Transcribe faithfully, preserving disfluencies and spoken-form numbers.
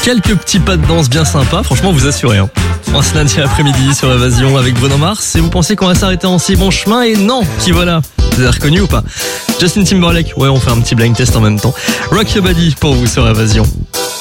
quelques petits pas de danse bien sympas, franchement vous assurez. Hein. En ce lundi après-midi sur Évasion avec Bruno Mars, et vous pensez qu'on va s'arrêter en si bon chemin, et non, qui voilà. Vous avez reconnu ou pas? Justin Timberlake, ouais on fait un petit blind test en même temps. Rock Your Body pour vous sur Évasion.